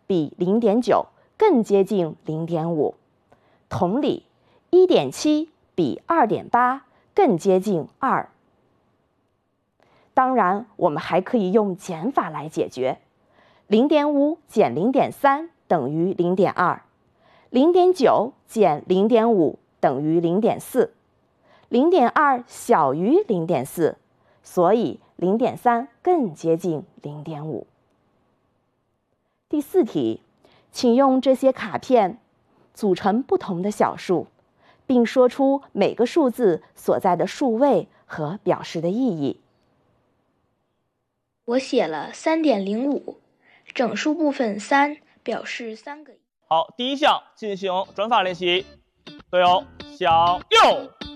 比0.9更接近0.5。同理，1.7比2.8更接近2。当然，我们还可以用减法来解决。0.5减0.3等于0.2，0.9减0.5等于0.4，0.2小于0.4，所以0.3更接近0.5。第4题，请用这些卡片组成不同的小数，并说出每个数字所在的数位和表示的意义。 我写了3.05，整数部分3表示3个。 好，第一项进行转法练习，队友向右。